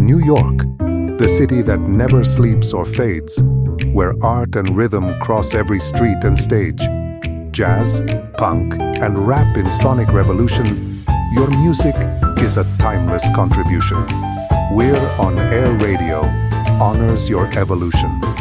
New York, the city that never sleeps or fades, where art and rhythm cross every street and stage. Jazz, punk, and rap in sonic revolution, your music is a timeless contribution. We're On Air Radio, honors your evolution.